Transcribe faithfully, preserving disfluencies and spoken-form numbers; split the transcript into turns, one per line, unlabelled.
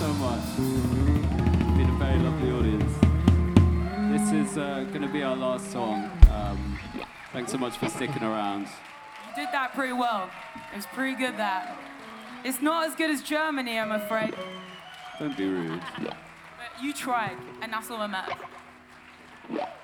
so much. Been a very lovely audience. This is uh, going to be our last song. Um, thanks so much for sticking around.
You did that pretty well. It was pretty good, that. It's not as good as Germany, I'm afraid.
Don't be rude.
But you tried, and that's all that matters.